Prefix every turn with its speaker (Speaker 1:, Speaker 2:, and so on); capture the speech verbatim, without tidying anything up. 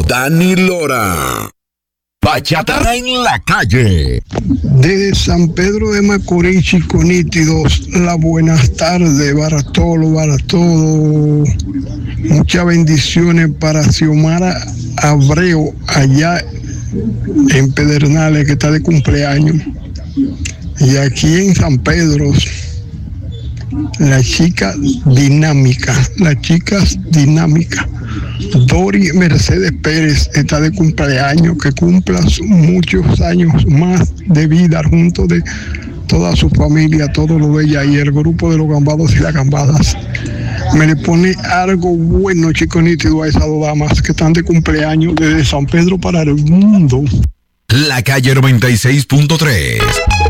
Speaker 1: Dani Lora. Bachata en la calle.
Speaker 2: Desde San Pedro de Macorís, Chico Nítidos, las buenas tardes, Bartolo, Bartolo. Muchas bendiciones para Xiomara Abreu, allá en Pedernales, que está de cumpleaños. Y aquí en San Pedro, la chica dinámica, las chicas dinámicas. Dori Mercedes Pérez está de cumpleaños, que cumpla muchos años más de vida junto de toda su familia, todo lo de ella y el grupo de los gambados y las gambadas. Me le pone algo bueno, chico nítido, a esas dos damas que están de cumpleaños desde San Pedro para el mundo.
Speaker 1: La calle noventa y seis punto tres.